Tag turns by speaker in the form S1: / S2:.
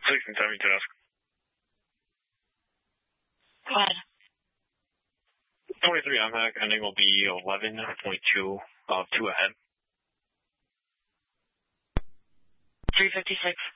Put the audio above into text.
S1: 1670 to desk.
S2: Go ahead.
S1: 23 MHAC, ending will be 11.2 of 2 ahead.
S2: 356.